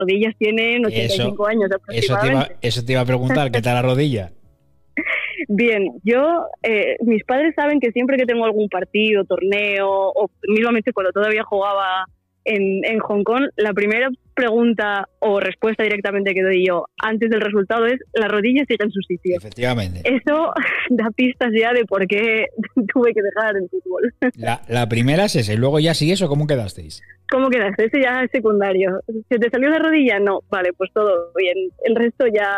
rodillas tienen 85 años aproximadamente. Eso te iba a preguntar, ¿qué tal la rodilla? Bien, yo, mis padres saben que siempre que tengo algún partido, torneo, o mismamente cuando todavía jugaba en Hong Kong, la primera pregunta o respuesta directamente que doy yo antes del resultado es: la rodilla sigue en su sitio. Efectivamente. Eso da pistas ya de por qué tuve que dejar el fútbol. La primera es esa, y luego ya sigues, ¿o cómo quedasteis? ¿Cómo quedaste? Ese ya es secundario. ¿Se te salió la rodilla? No. Vale, pues todo bien. El resto ya...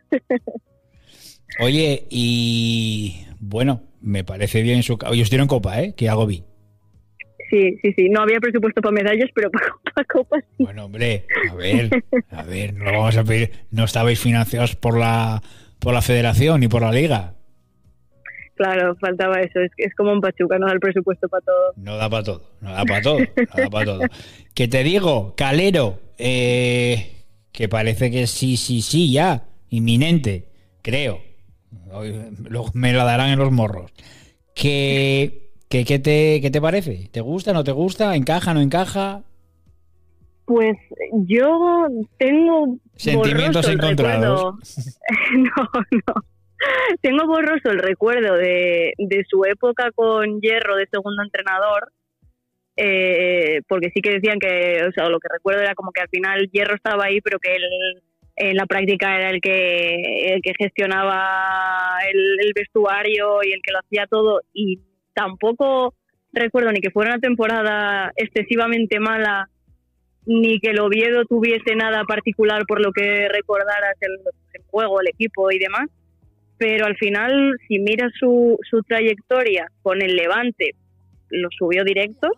Oye, y bueno, me parece bien su... Oye, os dieron copa, ¿eh? Que algo vi. Sí. No había presupuesto para medallas, pero para copas sí. Bueno, hombre, a ver, no lo vamos a pedir. No estabais financiados por la federación ni por la liga. Claro, faltaba eso. Es como un Pachuca, no da el presupuesto para todo. No da para todo. Que te digo, Calero, que parece que sí, ya, inminente, creo. Luego me la darán en los morros. ¿Qué te parece? ¿Te gusta, no te gusta? ¿Encaja, no encaja? Pues yo tengo sentimientos encontrados. No. Tengo borroso el recuerdo de su época con Hierro de segundo entrenador, porque sí que decían que, o sea, lo que recuerdo era como que al final Hierro estaba ahí, pero que él en la práctica era el que gestionaba el vestuario y el que lo hacía todo, y tampoco recuerdo ni que fuera una temporada excesivamente mala, ni que el Oviedo tuviese nada particular por lo que recordaras el juego, el equipo y demás. Pero al final, si miras su trayectoria con el Levante, lo subió directo,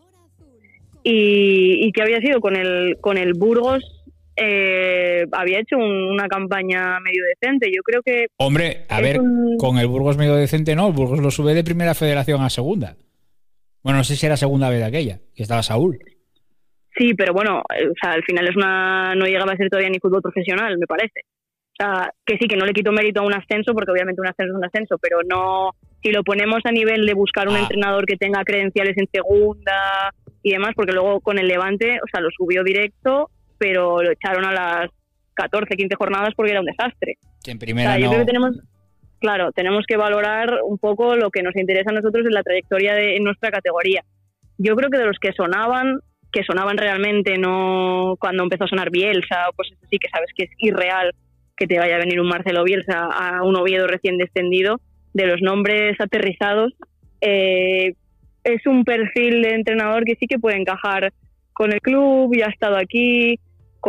y que había sido con el Burgos, había hecho una campaña medio decente. Yo creo que... Hombre, a ver, con el Burgos medio decente no, el Burgos lo sube de primera federación a segunda. Bueno, no sé si era segunda vez de aquella, que estaba Saúl. Sí, pero bueno, o sea, al final no llegaba a ser todavía ni fútbol profesional, me parece. O sea, que sí, que no le quito mérito a un ascenso, porque obviamente un ascenso es un ascenso, pero no, si lo ponemos a nivel de buscar un entrenador que tenga credenciales en segunda y demás, porque luego con el Levante, o sea, lo subió directo, pero lo echaron a las 14, 15 jornadas porque era un desastre. Que en primera, o sea, yo creo que tenemos que valorar un poco lo que nos interesa a nosotros en la trayectoria en nuestra categoría. Yo creo que de los que sonaban realmente, no cuando empezó a sonar Bielsa, pues sí que sabes que es irreal que te vaya a venir un Marcelo Bielsa a un Oviedo recién descendido. De los nombres aterrizados, es un perfil de entrenador que sí que puede encajar con el club, ya ha estado aquí,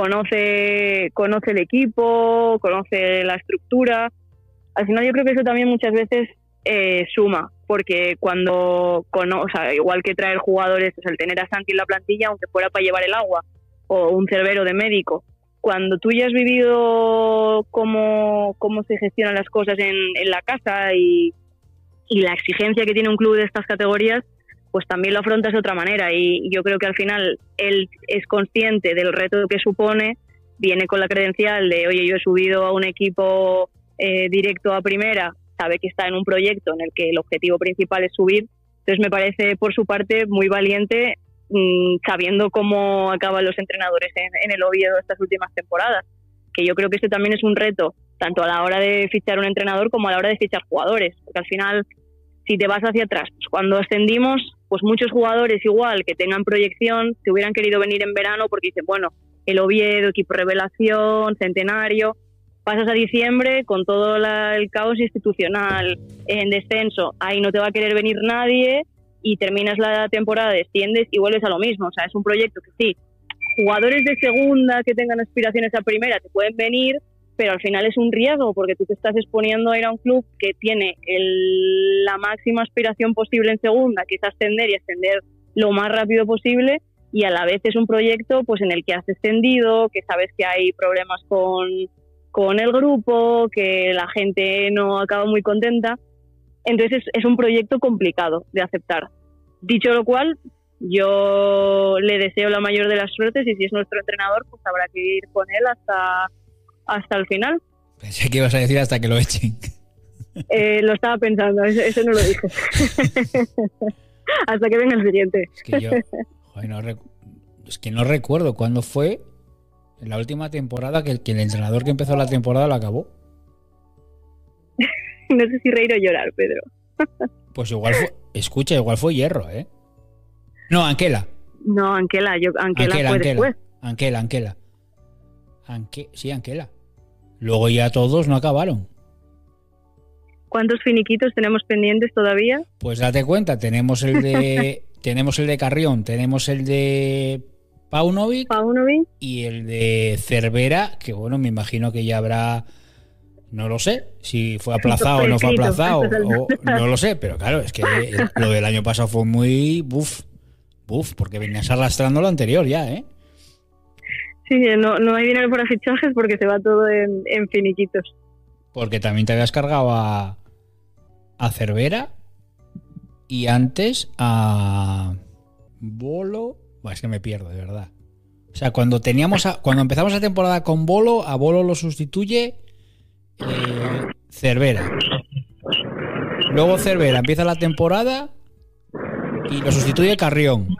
conoce el equipo, conoce la estructura. Al final yo creo que eso también muchas veces suma, porque cuando, o sea, igual que traer jugadores, o sea, el tener a Santi en la plantilla, aunque fuera para llevar el agua, o un Cervero de médico, cuando tú ya has vivido cómo se gestionan las cosas en la casa y la exigencia que tiene un club de estas categorías, pues también lo afrontas de otra manera. Y yo creo que al final él es consciente del reto que supone, viene con la credencial de, oye, yo he subido a un equipo directo a primera, sabe que está en un proyecto en el que el objetivo principal es subir. Entonces me parece por su parte muy valiente, sabiendo cómo acaban los entrenadores en el Oviedo estas últimas temporadas, que yo creo que este también es un reto tanto a la hora de fichar un entrenador como a la hora de fichar jugadores, porque al final, si te vas hacia atrás, pues cuando ascendimos, pues muchos jugadores igual que tengan proyección se hubieran querido venir en verano porque dicen, bueno, el Oviedo, equipo revelación, centenario. Pasas a diciembre con todo el caos institucional en descenso, ahí no te va a querer venir nadie, y terminas la temporada, desciendes y vuelves a lo mismo. O sea, es un proyecto que sí, jugadores de segunda que tengan aspiraciones a primera te pueden venir, pero al final es un riesgo porque tú te estás exponiendo a ir a un club que tiene la máxima aspiración posible en segunda, que es ascender y ascender lo más rápido posible, y a la vez es un proyecto pues en el que has descendido, que sabes que hay problemas con el grupo, que la gente no acaba muy contenta. Entonces es un proyecto complicado de aceptar. Dicho lo cual, yo le deseo la mayor de las suertes, y si es nuestro entrenador, pues habrá que ir con él hasta el final. Pensé que ibas a decir hasta que lo echen. Lo estaba pensando, eso no lo dije. Hasta que venga el siguiente. Es que yo no recuerdo cuándo fue En la última temporada, que el entrenador que empezó la temporada lo acabó. No sé si reír o llorar, Pedro. Pues igual fue Hierro, ¿eh? No, Anquela. No, Anquela fue después. Anquela. Sí, Anquela. Luego ya todos no acabaron. ¿Cuántos finiquitos tenemos pendientes todavía? Pues date cuenta, tenemos el de Carrión, tenemos el de Paunovic y el de Cervera, que bueno, me imagino que ya habrá, no lo sé, si fue aplazado o no fue aplazado, o no lo sé, pero claro, es que lo del año pasado fue muy buf, porque venías arrastrando lo anterior ya, ¿eh? Sí, no hay dinero para fichajes porque se va todo en finiquitos. Porque también te habías cargado a Cervera y antes a Bolo. Bueno, es que me pierdo, de verdad. O sea, cuando empezamos la temporada con Bolo, a Bolo lo sustituye Cervera. Luego Cervera empieza la temporada y lo sustituye Carrión.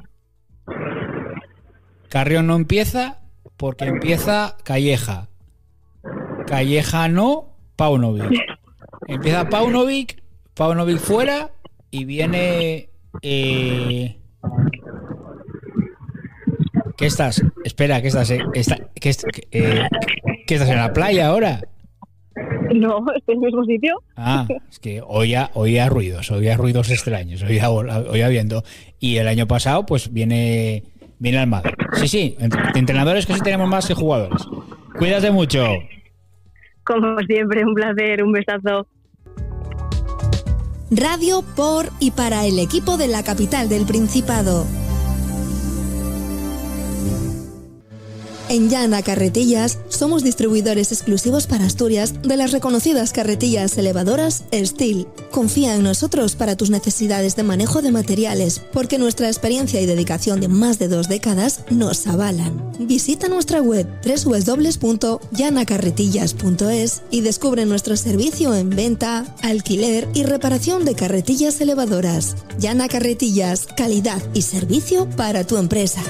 Carrión no empieza porque empieza Calleja. Calleja no, Paunovic. Empieza Paunovic fuera y viene... ¿Qué estás? Espera, ¿qué estás? ¿Qué estás en la playa ahora? No, estoy en el mismo sitio. Ah, es que oía ruidos extraños, oía viento. Y el año pasado, pues viene Almada. Sí, entrenadores que sí tenemos más que jugadores. Cuídate mucho. Como siempre, un placer, un besazo. Radio por y para el equipo de la capital del Principado. En Llana Carretillas somos distribuidores exclusivos para Asturias de las reconocidas carretillas elevadoras Steel. Confía en nosotros para tus necesidades de manejo de materiales, porque nuestra experiencia y dedicación de más de 2 décadas nos avalan. Visita nuestra web www.llanacarretillas.es y descubre nuestro servicio en venta, alquiler y reparación de carretillas elevadoras. Llana Carretillas, calidad y servicio para tu empresa.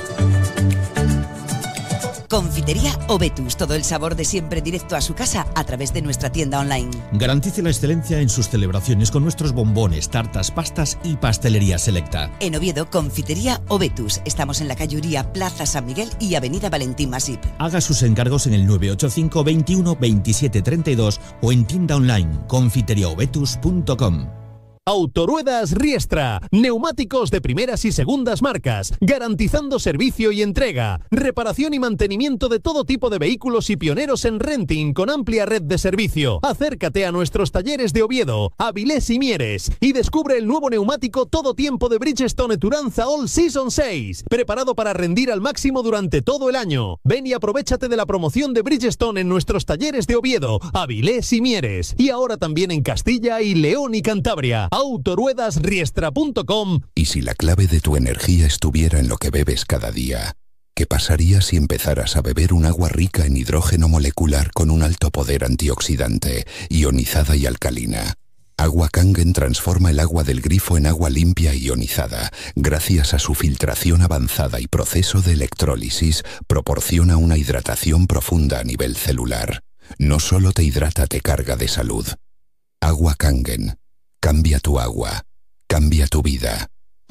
Confitería Obetus, todo el sabor de siempre directo a su casa a través de nuestra tienda online. Garantice la excelencia en sus celebraciones con nuestros bombones, tartas, pastas y pastelería selecta. En Oviedo, Confitería Obetus. Estamos en la calle Uría, Plaza San Miguel y Avenida Valentín Masip. Haga sus encargos en el 985 21 27 32 o en tienda online confiteriaobetus.com. Autoruedas Riestra, neumáticos de primeras y segundas marcas, garantizando servicio y entrega, reparación y mantenimiento de todo tipo de vehículos y pioneros en renting con amplia red de servicio. Acércate a nuestros talleres de Oviedo, Avilés y Mieres y descubre el nuevo neumático todo tiempo de Bridgestone Turanza All Season 6, preparado para rendir al máximo durante todo el año. Ven y aprovéchate de la promoción de Bridgestone en nuestros talleres de Oviedo, Avilés y Mieres y ahora también en Castilla y León y Cantabria. Autoruedasriestra.com. ¿Y si la clave de tu energía estuviera en lo que bebes cada día? ¿Qué pasaría si empezaras a beber un agua rica en hidrógeno molecular con un alto poder antioxidante, ionizada y alcalina? Agua Kangen transforma el agua del grifo en agua limpia e ionizada. Gracias a su filtración avanzada y proceso de electrólisis, proporciona una hidratación profunda a nivel celular. No solo te hidrata, te carga de salud. Agua Kangen. Cambia tu agua. Cambia tu vida.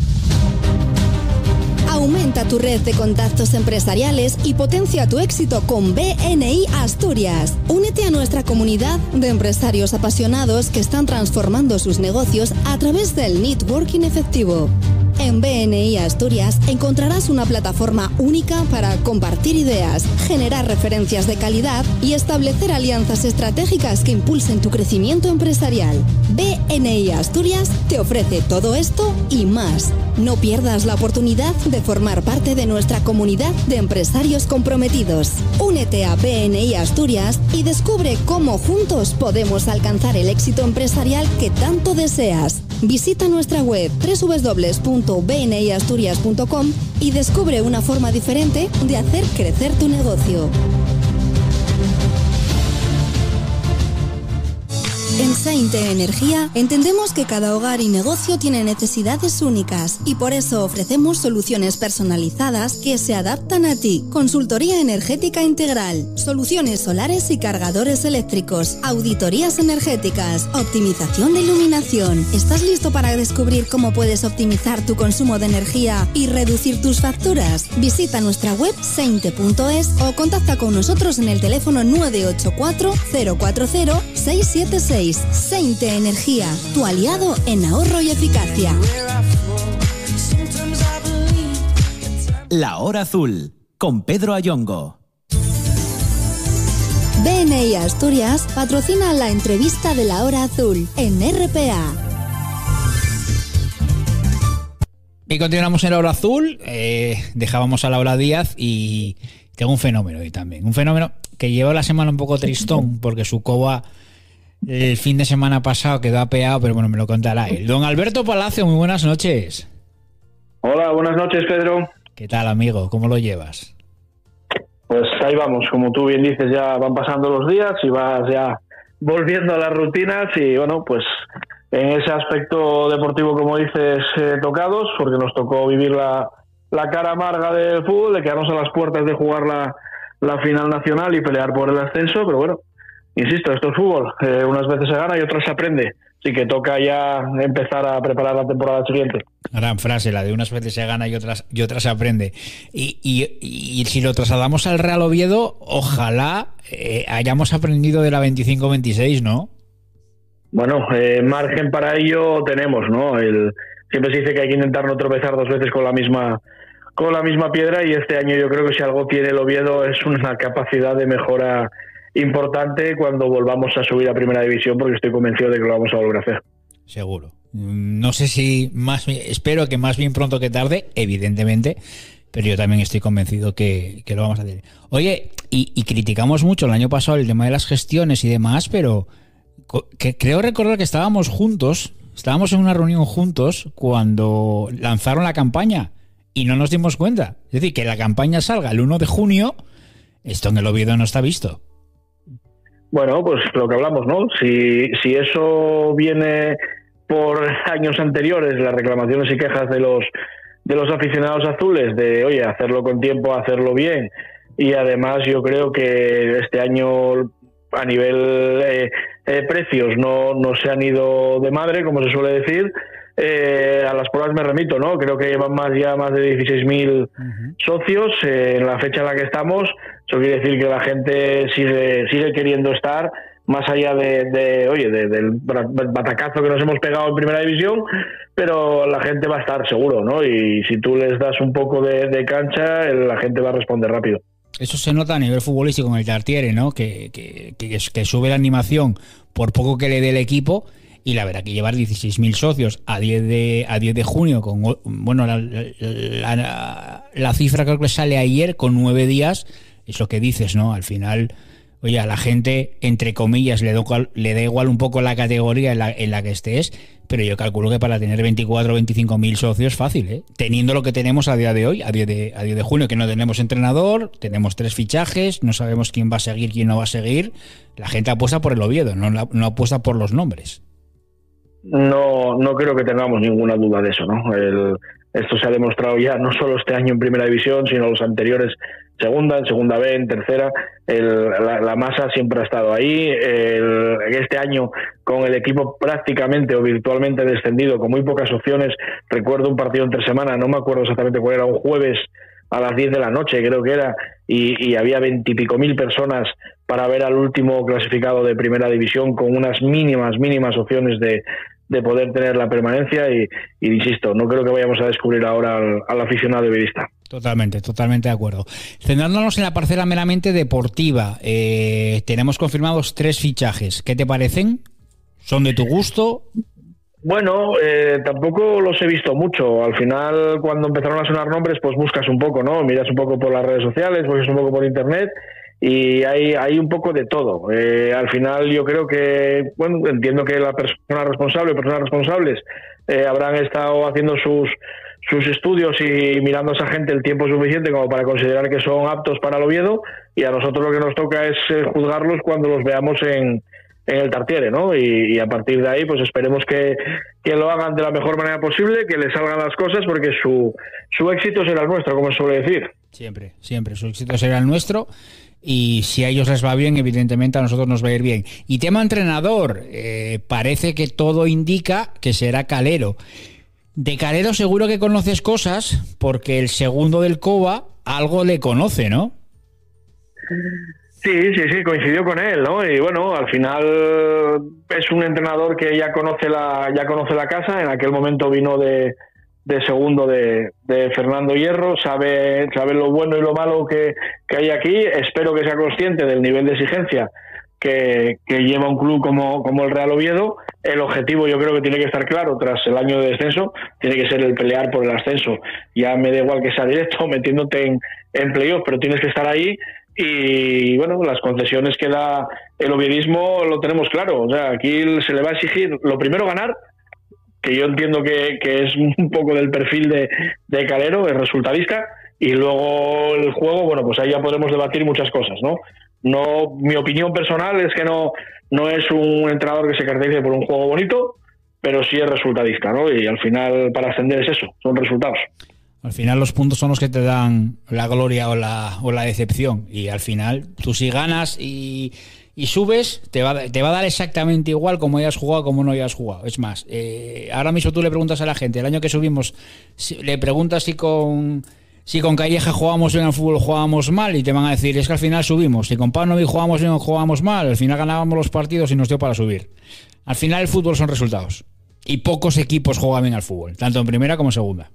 Aumenta tu red de contactos empresariales y potencia tu éxito con BNI Asturias. Únete a nuestra comunidad de empresarios apasionados que están transformando sus negocios a través del networking efectivo. En BNI Asturias encontrarás una plataforma única para compartir ideas, generar referencias de calidad y establecer alianzas estratégicas que impulsen tu crecimiento empresarial. BNI Asturias te ofrece todo esto y más. No pierdas la oportunidad de formar parte de nuestra comunidad de empresarios comprometidos. Únete a BNI Asturias y descubre cómo juntos podemos alcanzar el éxito empresarial que tanto deseas. Visita nuestra web www.bniasturias.com y descubre una forma diferente de hacer crecer tu negocio. En Ceinte Energía entendemos que cada hogar y negocio tiene necesidades únicas y por eso ofrecemos soluciones personalizadas que se adaptan a ti. Consultoría energética integral, soluciones solares y cargadores eléctricos, auditorías energéticas, optimización de iluminación. ¿Estás listo para descubrir cómo puedes optimizar tu consumo de energía y reducir tus facturas? Visita nuestra web ceinte.es o contacta con nosotros en el teléfono 984 040 676. Ceinte Energía, tu aliado en ahorro y eficacia. La Hora Azul, con Pedro Ayongo. BNI Asturias patrocina la entrevista de La Hora Azul en RPA. Y continuamos en La Hora Azul. Dejábamos a Laura Díaz y tengo un fenómeno hoy también. Un fenómeno que llevó la semana un poco tristón porque su coba el fin de semana pasado quedó apeado, pero bueno, me lo contará él. Don Alberto Palacio, muy buenas noches. Hola, buenas noches, Pedro. ¿Qué tal, amigo? ¿Cómo lo llevas? Pues ahí vamos, como tú bien dices, ya van pasando los días y vas ya volviendo a las rutinas y bueno, pues en ese aspecto deportivo, como dices, tocados, porque nos tocó vivir la cara amarga del fútbol, de quedarnos a las puertas de jugar la final nacional y pelear por el ascenso, pero bueno, insisto, esto es fútbol, unas veces se gana y otras se aprende, así que toca ya empezar a preparar la temporada siguiente. Gran frase, la de unas veces se gana y otras se aprende. Y si lo trasladamos al Real Oviedo, ojalá hayamos aprendido de la 25-26, ¿no? Bueno, margen para ello tenemos, ¿no? Siempre se dice que hay que intentar no tropezar dos veces con la misma piedra y este año yo creo que si algo tiene el Oviedo es una capacidad de mejora importante cuando volvamos a subir a Primera División, porque estoy convencido de que lo vamos a volver a hacer. Seguro. No sé si espero que más bien pronto que tarde, evidentemente, pero yo también estoy convencido que lo vamos a hacer. Oye, y criticamos mucho el año pasado el tema de las gestiones y demás, pero creo recordar que estábamos en una reunión juntos cuando lanzaron la campaña y no nos dimos cuenta. Es decir, que la campaña salga el 1 de junio, esto en el Oviedo no está visto. Bueno, pues lo que hablamos, ¿no? Si eso viene por años anteriores, las reclamaciones y quejas de los aficionados azules, de, oye, hacerlo con tiempo, hacerlo bien, y además yo creo que este año a nivel precios no se han ido de madre, como se suele decir. A las pruebas me remito, ¿no? Creo que llevan más de 16.000 socios en la fecha en la que estamos. Eso quiere decir que la gente sigue queriendo estar, más allá del batacazo que nos hemos pegado en Primera División, pero la gente va a estar seguro, ¿no? Y si tú les das un poco de cancha, la gente va a responder rápido. Eso se nota a nivel futbolístico con el Tartiere, ¿no? Que sube la animación por poco que le dé el equipo. Y la verdad que llevar 16.000 socios a 10 de junio, con bueno, la cifra creo que sale ayer, con 9 días, es lo que dices, ¿no? Al final, oye, a la gente, entre comillas, le da igual un poco la categoría en la que estés, pero yo calculo que para tener 24 o 25.000 socios fácil, ¿eh? Teniendo lo que tenemos a día de hoy, a 10 de junio, que no tenemos entrenador, tenemos 3 fichajes, no sabemos quién va a seguir, quién no va a seguir, la gente apuesta por el Oviedo, no apuesta por los nombres. No creo que tengamos ninguna duda de eso, ¿no? Esto se ha demostrado ya no solo este año en Primera División, sino los anteriores, en Segunda B, en Tercera. La masa siempre ha estado ahí. Este año, con el equipo prácticamente o virtualmente descendido, con muy pocas opciones, recuerdo un partido entre semana, no me acuerdo exactamente cuál era, un jueves a las 10 de la noche creo que era, y había 20 y pico mil personas para ver al último clasificado de Primera División, con unas mínimas opciones de poder tener la permanencia, y insisto, no creo que vayamos a descubrir ahora al aficionado ovidista. Totalmente de acuerdo. Centrándonos en la parcela meramente deportiva, tenemos confirmados 3 fichajes. ¿Qué te parecen? ¿Son de tu gusto? Bueno, tampoco los he visto mucho. Al final, cuando empezaron a sonar nombres, pues buscas un poco, ¿no? Miras un poco por las redes sociales, buscas un poco por internet, y hay un poco de todo. Al final yo creo que, bueno, entiendo que la personas responsables habrán estado haciendo sus estudios y mirando a esa gente el tiempo suficiente como para considerar que son aptos para el Oviedo, y a nosotros lo que nos toca es juzgarlos cuando los veamos en el Tartiere, ¿no? Y a partir de ahí, pues esperemos que lo hagan de la mejor manera posible, que les salgan las cosas, porque su éxito será el nuestro, como se suele decir. Siempre, su éxito será el nuestro. Y si a ellos les va bien, evidentemente a nosotros nos va a ir bien. Y tema entrenador, parece que todo indica que será Calero. De Calero seguro que conoces cosas, porque el segundo del Cova algo le conoce, ¿no? Sí, coincidió con él, ¿no? Y bueno, al final es un entrenador que ya conoce la casa. En aquel momento vino de segundo de Fernando Hierro, sabe lo bueno y lo malo que hay aquí. Espero que sea consciente del nivel de exigencia que lleva un club como el Real Oviedo. El objetivo yo creo que tiene que estar claro tras el año de descenso, tiene que ser el pelear por el ascenso. Ya me da igual que sea directo, metiéndote en playoff, pero tienes que estar ahí. Y bueno, las concesiones que da el oviedismo lo tenemos claro. O sea, aquí se le va a exigir, lo primero, ganar, que yo entiendo que es un poco del perfil de Calero, el resultadista, y luego el juego, bueno, pues ahí ya podremos debatir muchas cosas, ¿no? No, mi opinión personal es que no es un entrenador que se caracterice por un juego bonito, pero sí es resultadista, ¿no? Y al final, para ascender es eso, son resultados. Al final los puntos son los que te dan la gloria o la decepción, y al final tú si ganas y subes, te va a dar exactamente igual como hayas jugado como no hayas jugado. Es más, ahora mismo tú le preguntas a la gente, el año que subimos, le preguntas si con Calleja jugábamos bien al fútbol, jugábamos mal, y te van a decir, es que al final subimos. Si con Panovi jugábamos bien o jugábamos mal, al final ganábamos los partidos y nos dio para subir. Al final el fútbol son resultados, y pocos equipos juegan bien al fútbol, tanto en primera como en segunda.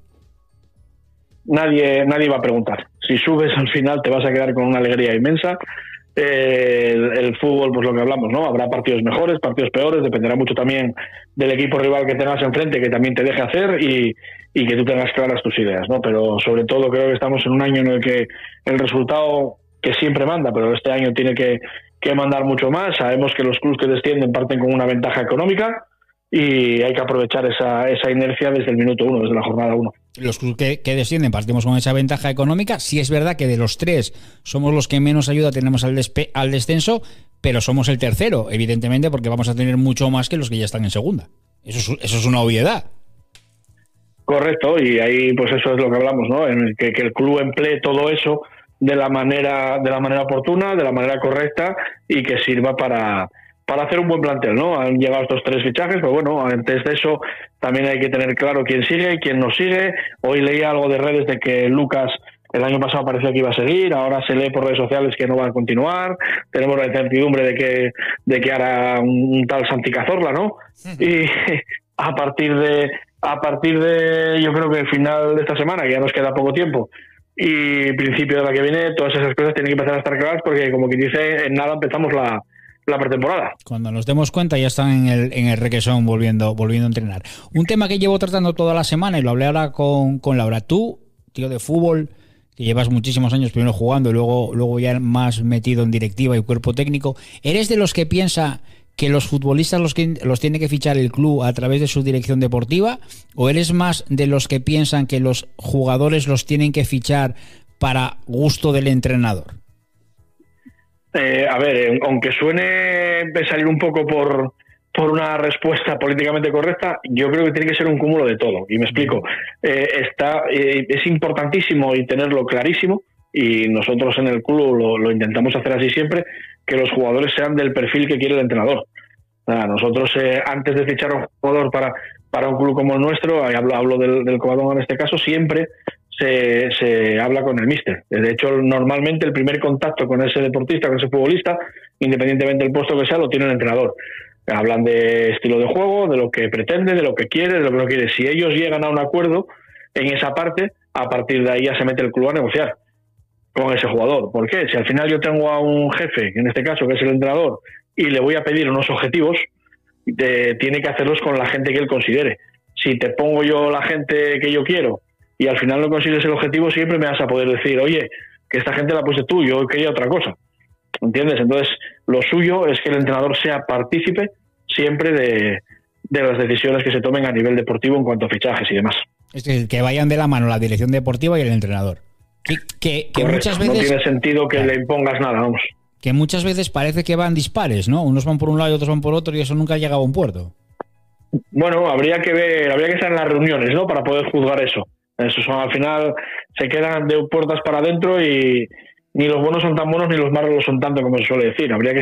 Nadie va a preguntar. Si subes, al final te vas a quedar con una alegría inmensa. El fútbol, pues lo que hablamos, ¿no? Habrá partidos mejores, partidos peores, dependerá mucho también del equipo rival que tengas enfrente, que también te deje hacer y que tú tengas claras tus ideas, ¿no? Pero sobre todo creo que estamos en un año en el que el resultado, que siempre manda, pero este año tiene que mandar mucho más. Sabemos que los clubes que descienden parten con una ventaja económica y hay que aprovechar esa inercia desde el minuto 1, desde la jornada 1. Los clubes que descienden partimos con esa ventaja económica. Sí es verdad que de los tres somos los que menos ayuda tenemos al descenso, pero somos el tercero, evidentemente, porque vamos a tener mucho más que los que ya están en segunda. Eso es una obviedad. Correcto, y ahí pues eso es lo que hablamos, ¿no? En el que el club emplee todo eso de la manera oportuna, de la manera correcta, y que sirva para hacer un buen plantel, ¿no? Han llegado estos 3 fichajes, pero bueno, antes de eso también hay que tener claro quién sigue y quién no sigue. Hoy leía algo de redes de que Lucas el año pasado parecía que iba a seguir, ahora se lee por redes sociales que no va a continuar. Tenemos la incertidumbre de que hará un tal Santi Cazorla, ¿no? Y a partir de yo creo que el final de esta semana, que ya nos queda poco tiempo, y principio de la que viene, todas esas cosas tienen que empezar a estar claras, porque como quien dice, en nada empezamos la pretemporada. Cuando nos demos cuenta ya están en el requesón volviendo a entrenar. Un tema que llevo tratando toda la semana, y lo hablé ahora con Laura. Tú, tío de fútbol, que llevas muchísimos años primero jugando y luego ya más metido en directiva y cuerpo técnico, ¿eres de los que piensa que los futbolistas los tiene que fichar el club a través de su dirección deportiva, o eres más de los que piensan que los jugadores los tienen que fichar para gusto del entrenador? A ver, aunque suene salir un poco por una respuesta políticamente correcta, yo creo que tiene que ser un cúmulo de todo, y me explico. Es importantísimo y tenerlo clarísimo, y nosotros en el club lo intentamos hacer así siempre, que los jugadores sean del perfil que quiere el entrenador. Nosotros antes de fichar a un jugador para un club como el nuestro, hablo del Covadonga en este caso, siempre se habla con el míster. De hecho, normalmente el primer contacto con ese deportista, con ese futbolista, independientemente del puesto que sea, lo tiene el entrenador. Hablan de estilo de juego, de lo que pretende, de lo que quiere, de lo que no quiere. Si ellos llegan a un acuerdo en esa parte, a partir de ahí ya se mete el club a negociar con ese jugador. ¿Por qué? Si al final yo tengo a un jefe, en este caso que es el entrenador, y le voy a pedir unos objetivos, tiene que hacerlos con la gente que él considere. Si te pongo yo la gente que yo quiero y al final no consigues el objetivo, siempre me vas a poder decir, oye, que esta gente la puse tú, yo quería otra cosa. ¿Entiendes? Entonces, lo suyo es que el entrenador sea partícipe siempre de las decisiones que se tomen a nivel deportivo en cuanto a fichajes y demás. Es que vayan de la mano la dirección deportiva y el entrenador. Que muchas veces no tiene sentido que le impongas nada, vamos. que muchas veces parece que van dispares, ¿no? Unos van por un lado y otros van por otro y eso nunca llega a un puerto. Bueno, habría que estar en las reuniones, ¿no? Para poder juzgar eso. Eso son, al final se quedan de puertas para adentro y ni los buenos son tan buenos ni los malos lo son tanto, como se suele decir. Habría que